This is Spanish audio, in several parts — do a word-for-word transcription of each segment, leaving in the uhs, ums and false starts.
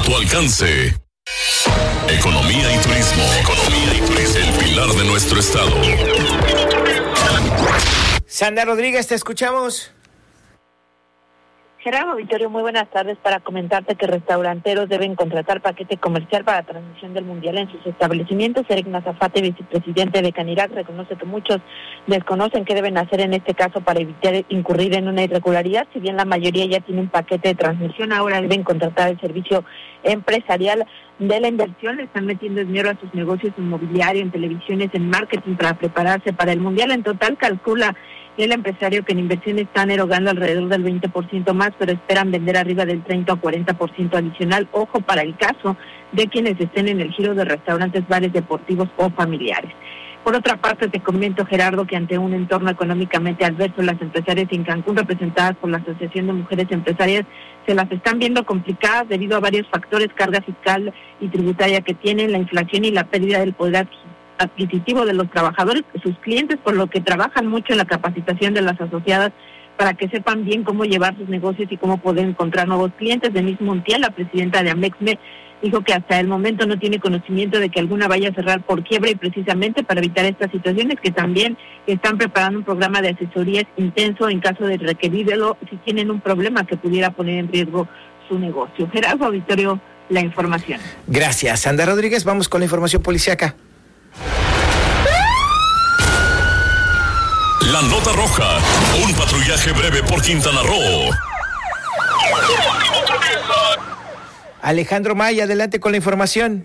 tu alcance. Economía y turismo. Economía y turismo. El pilar de nuestro estado. Sandra Rodríguez, te escuchamos. Gerardo Vittorio, muy buenas tardes. Para comentarte que restauranteros deben contratar paquete comercial para transmisión del Mundial en sus establecimientos. Eric Nazafate, vicepresidente de Canirac, reconoce que muchos desconocen qué deben hacer en este caso para evitar incurrir en una irregularidad. Si bien la mayoría ya tiene un paquete de transmisión, ahora deben contratar el servicio empresarial de la inversión. Le están metiendo dinero a sus negocios inmobiliarios, en televisiones, en marketing para prepararse para el Mundial. En total calcula el empresario que en inversión están erogando alrededor del veinte por ciento más, pero esperan vender arriba del treinta o cuarenta por ciento adicional. Ojo para el caso de quienes estén en el giro de restaurantes, bares deportivos o familiares. Por otra parte, te comento, Gerardo, que ante un entorno económicamente adverso, las empresarias en Cancún, representadas por la Asociación de Mujeres Empresarias, se las están viendo complicadas debido a varios factores: carga fiscal y tributaria que tienen, la inflación y la pérdida del poder adquisitivo de los trabajadores, sus clientes, por lo que trabajan mucho en la capacitación de las asociadas para que sepan bien cómo llevar sus negocios y cómo poder encontrar nuevos clientes. Denise Montiel, la presidenta de Amexme, dijo que hasta el momento no tiene conocimiento de que alguna vaya a cerrar por quiebra, y precisamente para evitar estas situaciones que también están preparando un programa de asesorías intenso en caso de requerirlo si tienen un problema que pudiera poner en riesgo su negocio. Gerardo Auditorio, la información. Gracias, Sandra Rodríguez. Vamos con la información policíaca. La nota roja, un patrullaje breve por Quintana Roo. Alejandro Maya, adelante con la información.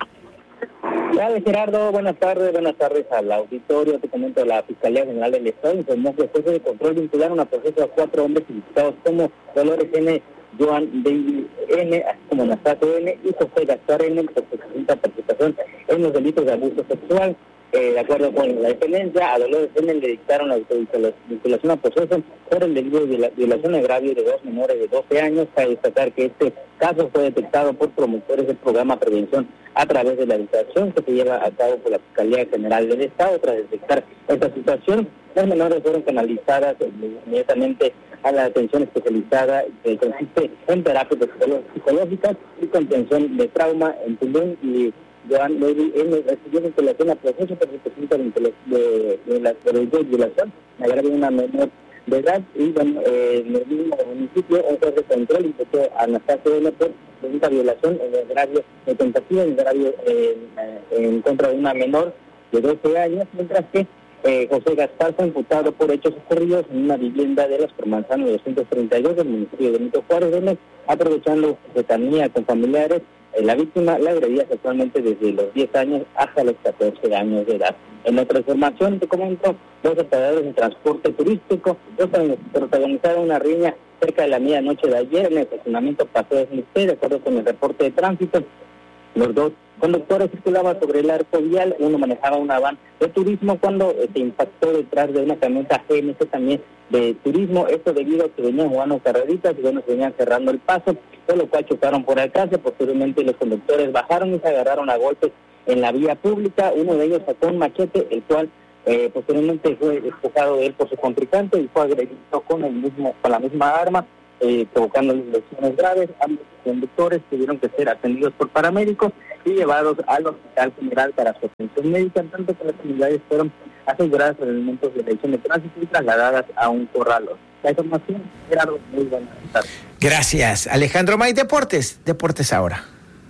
Dale, Gerardo, buenas tardes, buenas tardes al auditorio. Te comento, la Fiscalía General del Estado informó que el juez de control vincularon a proceso a cuatro hombres identificados como Dolores N., Joan David N., así como Nazato N. y José Gaspar N., por su presunta participación en los delitos de abuso sexual. Eh, de acuerdo con la dependencia, a Dolores N. le dictaron la vinculación a proceso por el delito de violación agravio de dos menores de doce años. Para destacar que este caso fue detectado por promotores del programa Prevención a través de la distracción que se lleva a cabo por la Fiscalía General del Estado. Tras detectar esta situación, las menores fueron canalizadas inmediatamente a la atención especializada que consiste en terapias psicológicas y contención de trauma en Tulum. Y Joan Levy N. recibió vinculación a proceso por su presunta de, de, de, la, de, de violación agravio de una menor de edad. Y bueno, eh, en el mismo municipio, un juez de control imputó a Anastasio N. por presunta violación en agravio de tentativa de agravio eh, en contra de una menor de doce años, mientras que Eh, José Gaspar fue imputado por hechos ocurridos en una vivienda de las Manzano doscientos treinta y dos del municipio de Benito Juárez, donde, aprovechando su cercanía con familiares, eh, la víctima la agredía sexualmente desde los diez años hasta los catorce años de edad. En otra información, te comento, dos operadores de transporte turístico protagonizaron una riña cerca de la medianoche de ayer en el estacionamiento Paseo de Felipe. De acuerdo con el reporte de tránsito, los dos conductores circulaban sobre el arco vial. Uno manejaba una van de turismo cuando eh, se impactó detrás de una camioneta G M C también de turismo. Esto debido a que venían jugando carreritas y bueno, se venían cerrando el paso, por lo cual chocaron por alcance. Posteriormente los conductores bajaron y se agarraron a golpes en la vía pública. Uno de ellos sacó un machete, el cual eh, posteriormente fue despojado de él por su contrincante y fue agredido con el mismo, con la misma arma, eh, provocando lesiones graves. Ambos conductores tuvieron que ser atendidos por paramédicos y llevados al Hospital General para su atención médica, en tanto que las unidades fueron aseguradas en elementos de dirección de tránsito y trasladadas a un corralón. La información, Gerardo, muy buena tarde. Gracias, Alejandro May. Deportes, deportes ahora.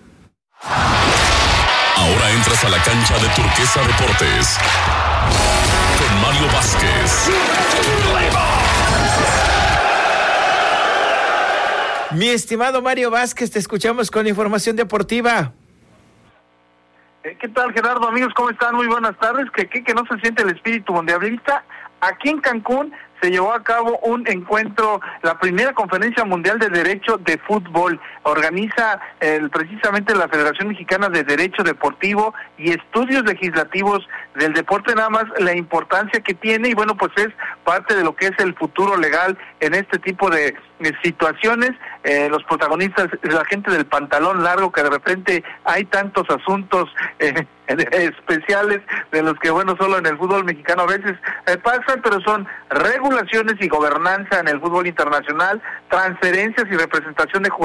Ahora entras a la cancha de Turquesa Deportes con Mario Vázquez. Mi estimado Mario Vázquez, te escuchamos con información deportiva. ¿Qué tal, Gerardo? Amigos, ¿cómo están? Muy buenas tardes. Que, que, que no se siente el espíritu mundialista. Aquí en Cancún se llevó a cabo un encuentro, la primera conferencia mundial de Derecho de Fútbol. Organiza el, precisamente la Federación Mexicana de Derecho Deportivo y Estudios Legislativos del Deporte, nada más la importancia que tiene, y bueno, pues es parte de lo que es el futuro legal en este tipo de, de situaciones. Eh, los protagonistas, la gente del pantalón largo, que de repente hay tantos asuntos eh, especiales de los que, bueno, solo en el fútbol mexicano a veces eh, pasan, pero son regulaciones y gobernanza en el fútbol internacional, transferencias y representación de jugadores,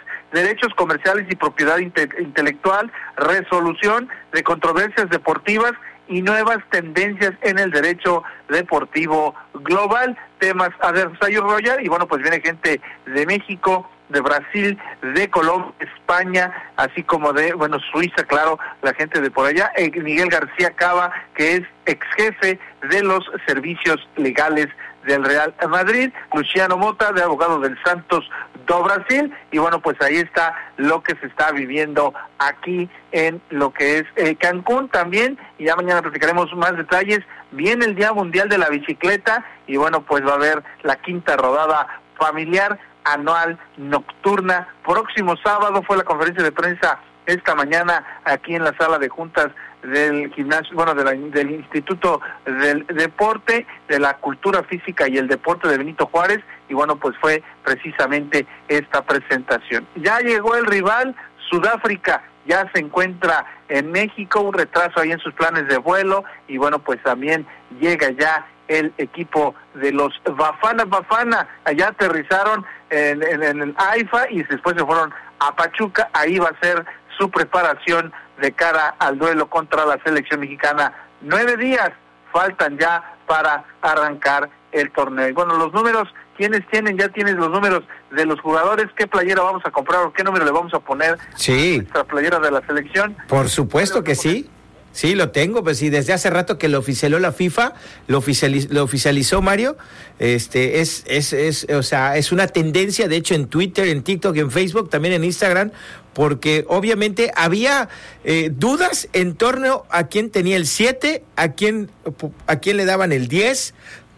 derechos comerciales y propiedad inte- intelectual, resolución de controversias deportivas y nuevas tendencias en el derecho deportivo global, temas a desarrollar. Y bueno, pues viene gente de México, de Brasil, de Colombia, España, así como de, bueno, Suiza, claro, la gente de por allá. Eh, Miguel García Cava, que es ex jefe de los servicios legales del Real Madrid, Luciano Mota, de abogado del Santos do Brasil, y bueno, pues ahí está lo que se está viviendo aquí en lo que es eh, Cancún también, y ya mañana platicaremos más detalles. Viene el Día Mundial de la Bicicleta, y bueno, pues va a haber la quinta rodada familiar anual nocturna. Próximo sábado fue la conferencia de prensa esta mañana aquí en la sala de juntas del gimnasio, bueno, de la, del Instituto del Deporte, de la Cultura Física y el Deporte de Benito Juárez, y bueno, pues fue precisamente esta presentación. Ya llegó el rival, Sudáfrica, ya se encuentra en México, un retraso ahí en sus planes de vuelo, y bueno, pues también llega ya el equipo de los Bafana Bafana, allá aterrizaron en, en, en el AIFA y después se fueron a Pachuca. Ahí va a ser su preparación de cara al duelo contra la selección mexicana. Nueve días faltan ya para arrancar el torneo. Y bueno, los números, ¿quiénes tienen? Ya tienes los números de los jugadores, qué playera vamos a comprar o qué número le vamos a poner sí. a nuestra playera de la selección. Por supuesto que sí. Sí, lo tengo, pues sí, desde hace rato que lo oficializó la FIFA, lo, oficializ, lo oficializó Mario, este, es, es, es, o sea, es una tendencia, de hecho, en Twitter, en TikTok, en Facebook, también en Instagram, porque obviamente había eh, dudas en torno a quién tenía el siete, a quién, a quién le daban el diez,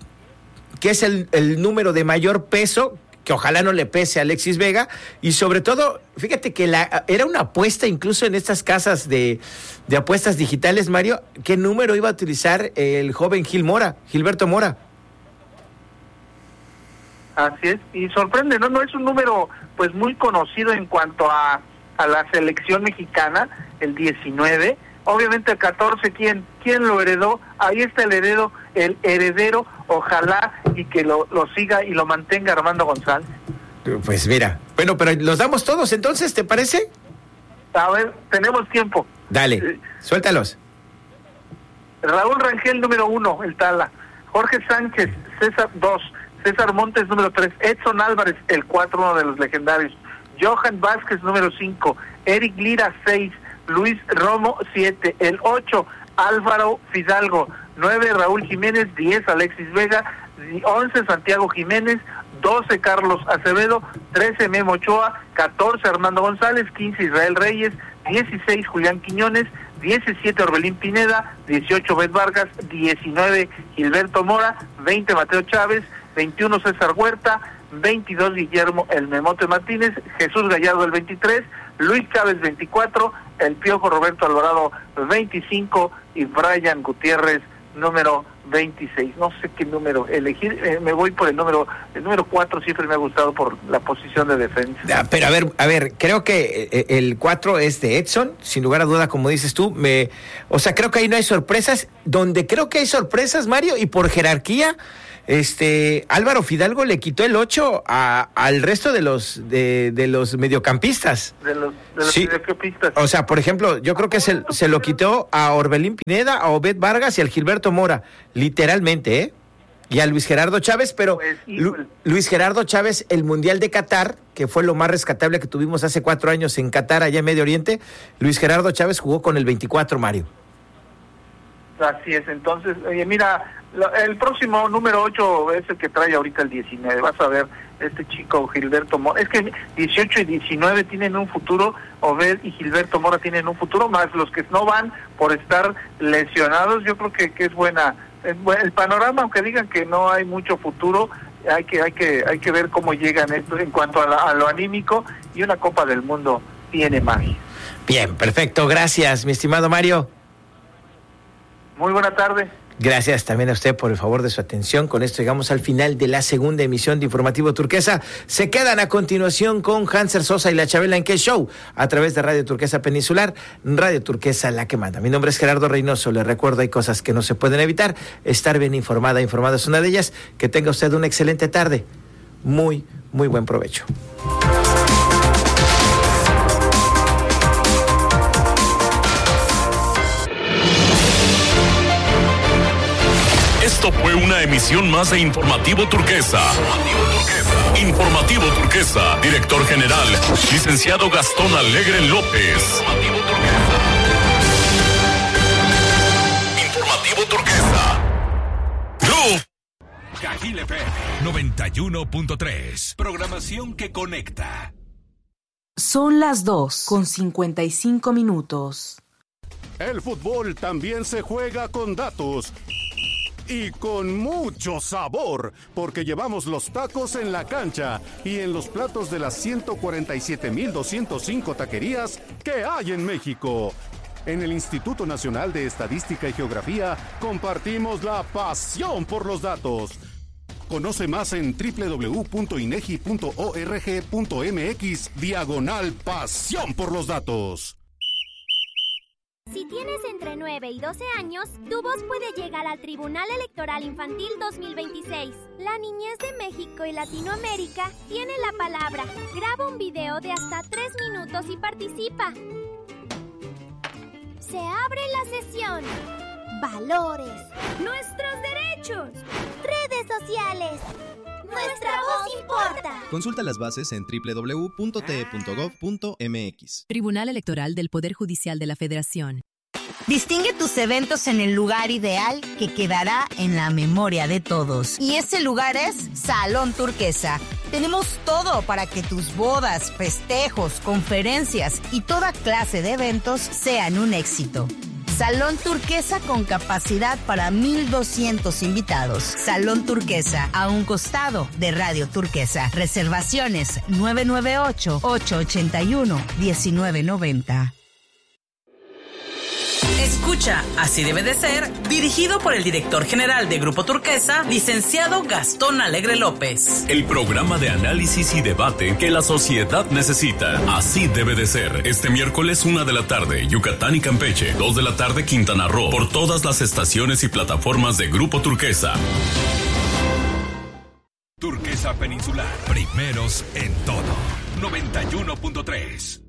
que es el, el número de mayor peso, que ojalá no le pese a Alexis Vega, y sobre todo, fíjate que la, era una apuesta incluso en estas casas de, de apuestas digitales, Mario, ¿qué número iba a utilizar el joven Gil Mora, Gilberto Mora? Así es, y sorprende, ¿no? No es un número pues muy conocido en cuanto a, a la selección mexicana, el diecinueve, obviamente el catorce, ¿quién, quién lo heredó? Ahí está el heredero, el heredero, ojalá y que lo, lo siga y lo mantenga Armando González. Pues mira, bueno, pero los damos todos entonces, ¿te parece? A ver, tenemos tiempo. Dale, eh, suéltalos. Raúl Rangel, número uno, el Tala. Jorge Sánchez, César, dos. César Montes, número tres. Edson Álvarez, el cuatro, uno de los legendarios. Johan Vázquez, número cinco. Eric Lira, seis. Luis Romo, siete. El ocho, Álvaro Fidalgo. nueve, Raúl Jiménez. diez, Alexis Vega. once, Santiago Jiménez. doce, Carlos Acevedo. trece, Memo Ochoa. catorce, Armando González. quince, Israel Reyes. dieciséis, Julián Quiñones. diecisiete, Orbelín Pineda. dieciocho, Bet Vargas. diecinueve, Gilberto Mora. veinte, Mateo Chávez. veintiuno, César Huerta. veintidós, Guillermo El Memote Martínez. Jesús Gallardo, el veintitrés. Luis Chávez, veinticuatro. El Piojo Roberto Alvarado, veinticinco. Y Brian Gutiérrez, número veintiséis. No sé qué número elegir, eh, me voy por el número, el número cuatro siempre me ha gustado por la posición de defensa. Ah, pero a ver, a ver, creo que eh, el cuatro es de Edson, sin lugar a duda, como dices tú, me, o sea, creo que ahí no hay sorpresas, donde creo que hay sorpresas, Mario, y por jerarquía, este, Álvaro Fidalgo le quitó el ocho a, al resto de los, de, de los mediocampistas. De los, de los sí. mediocampistas. O sea, por ejemplo, yo creo que se, se lo quitó a Orbelín Pineda, a Obed Vargas y al Gilberto Mora, literalmente, ¿eh? Y a Luis Gerardo Chávez, pero pues, Lu, Luis Gerardo Chávez, el Mundial de Qatar, que fue lo más rescatable que tuvimos hace cuatro años en Qatar, allá en Medio Oriente, Luis Gerardo Chávez jugó con el veinticuatro, Mario. Así es, entonces, oye, mira, el próximo número ocho es el que trae ahorita el diecinueve, vas a ver, este chico Gilberto Mora, es que dieciocho y diecinueve tienen un futuro, Obed y Gilberto Mora tienen un futuro, más los que no van por estar lesionados, yo creo que, que es buena, es buen, el panorama, aunque digan que no hay mucho futuro, hay que hay que hay que ver cómo llegan esto en cuanto a, la, a lo anímico, y una Copa del Mundo tiene magia. Bien, perfecto, gracias, mi estimado Mario. Muy buena tarde. Gracias también a usted por el favor de su atención. Con esto llegamos al final de la segunda emisión de Informativo Turquesa. Se quedan a continuación con Hanser Sosa y la Chabela en qué show a través de Radio Turquesa Peninsular, Radio Turquesa la que manda. Mi nombre es Gerardo Reynoso. Le recuerdo, hay cosas que no se pueden evitar. Estar bien informada, informada es una de ellas. Que tenga usted una excelente tarde. Muy, muy buen provecho. Una emisión más de Informativo Turquesa. Informativo Turquesa. Informativo Turquesa. Director General, licenciado Gastón Alegre López. Informativo Turquesa. Informativo Turquesa. Group. Cajil F M noventa y uno punto tres. Programación que conecta. Son las dos con cincuenta y cinco minutos. El fútbol también se juega con datos y con mucho sabor, porque llevamos los tacos en la cancha y en los platos de las ciento cuarenta y siete mil doscientos cinco taquerías que hay en México. En el Instituto Nacional de Estadística y Geografía compartimos la pasión por los datos. Conoce más en doble u doble u doble u punto inegi punto org punto mx diagonal pasión por los datos. Si tienes entre nueve y doce años, tu voz puede llegar al Tribunal Electoral Infantil dos mil veintiséis. La niñez de México y Latinoamérica tiene la palabra. Graba un video de hasta tres minutos y participa. Se abre la sesión. Valores. Nuestros derechos. Redes sociales. Nuestra voz importa. Consulta las bases en doble u doble u doble u punto t e punto gov punto m x. Tribunal Electoral del Poder Judicial de la Federación. Distingue tus eventos en el lugar ideal que quedará en la memoria de todos. Y ese lugar es Salón Turquesa. Tenemos todo para que tus bodas, festejos, conferencias y toda clase de eventos sean un éxito. Salón Turquesa con capacidad para mil doscientos invitados. Salón Turquesa, a un costado de Radio Turquesa. Reservaciones nueve nueve ocho, ocho ocho uno, uno nueve nueve cero. Escucha, así debe de ser, dirigido por el director general de Grupo Turquesa, licenciado Gastón Alegre López. El programa de análisis y debate que la sociedad necesita. Así debe de ser. Este miércoles, una de la tarde, Yucatán y Campeche. Dos de la tarde, Quintana Roo. Por todas las estaciones y plataformas de Grupo Turquesa. Turquesa Peninsular. Primeros en todo. noventa y uno punto tres.